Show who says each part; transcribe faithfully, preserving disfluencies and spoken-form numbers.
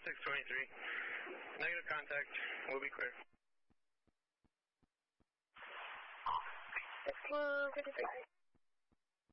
Speaker 1: six twenty-three. Negative contact. We'll be clear.
Speaker 2: fifteen fifty-six.